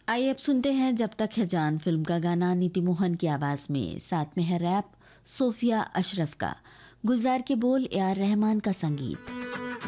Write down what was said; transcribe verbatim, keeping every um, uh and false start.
आइए अब सुनते हैं जब तक है जान फिल्म का गाना नीति मोहन की आवाज में, साथ में है रैप सोफिया अशरफ का, गुलजार के बोल ए आर रहमान का संगीत।